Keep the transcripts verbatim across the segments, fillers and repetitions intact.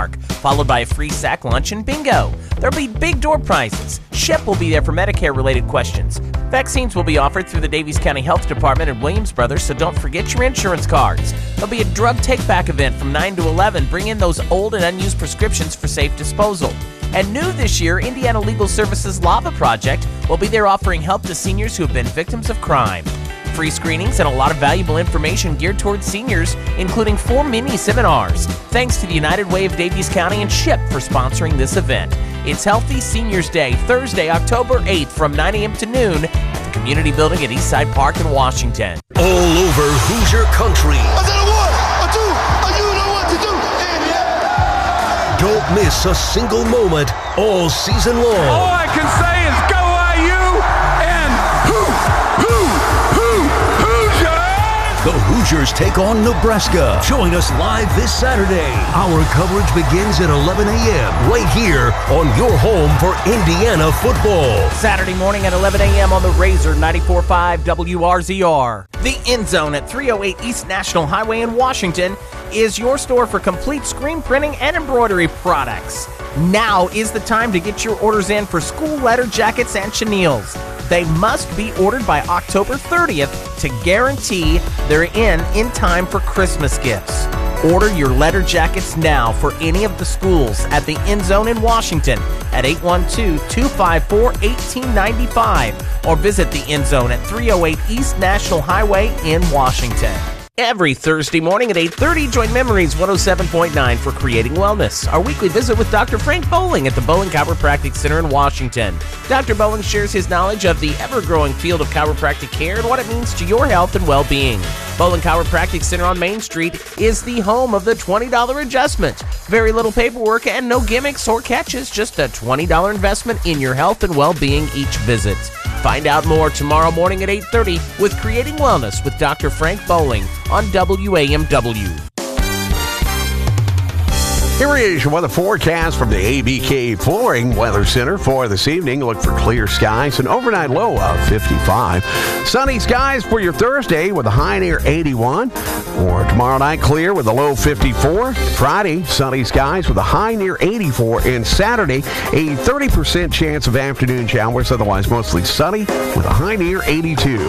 Park, followed by a free sack lunch and bingo. There'll be big door prizes. SHIP will be there for Medicare-related questions. Vaccines will be offered through the Davies County Health Department and Williams Brothers, so don't forget your insurance cards. There'll be a drug take-back event from nine to eleven. Bring in those old and unused prescriptions for safe disposal. And new this year, Indiana Legal Services Lava Project will be there offering help to seniors who have been victims of crime. Free screenings and a lot of valuable information geared towards seniors, including four mini seminars. Thanks to the United Way of Davies County and SHIP for sponsoring this event. It's Healthy Seniors Day, Thursday, October eighth from nine a.m. to noon at the Community Building at Eastside Park in Washington. All over Hoosier Country. I said a one, a two, a you know what to do. And Don't miss a single moment all season long. All I can say is go I U and who, who, who, Hoosiers! The Hoosiers take on Nebraska. Join us live this Saturday. Our coverage begins at eleven a.m. right here on your home for Indiana football. Saturday morning at eleven a.m. on the Razor ninety-four point five W R Z R. The End Zone at three oh eight East National Highway in Washington is your store for complete screen printing and embroidery products. Now is the time to get your orders in for school letter jackets and chenilles. They must be ordered by October thirtieth to guarantee they're in in time for Christmas gifts. Order your letter jackets now for any of the schools at the End Zone in Washington at eight one two, two five four, one eight nine five or visit the End Zone at three oh eight East National Highway in Washington. Every Thursday morning at eight thirty, join Memories one oh seven point nine for Creating Wellness, our weekly visit with Doctor Frank Bowling at the Bowling Chiropractic Center in Washington. Doctor Bowling shares his knowledge of the ever-growing field of chiropractic care and what it means to your health and well-being. Bowling Chiropractic Center on Main Street is the home of the twenty dollar adjustment. Very little paperwork and no gimmicks or catches, just a twenty dollar investment in your health and well-being each visit. Find out more tomorrow morning at eight thirty with Creating Wellness with Doctor Frank Bowling on W A M W. Here is your weather forecast from the A B K Flooring Weather Center for this evening. Look for clear skies, an overnight low of fifty-five. Sunny skies for your Thursday with a high near eighty-one. Or tomorrow night, clear with a low fifty-four. Friday, sunny skies with a high near eighty-four. And Saturday, a thirty percent chance of afternoon showers, otherwise mostly sunny with a high near eighty-two.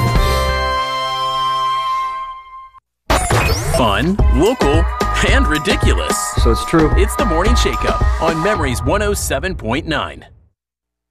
Fun, local, and ridiculous. So it's true. It's the Morning Shake-Up on Memories one oh seven point nine.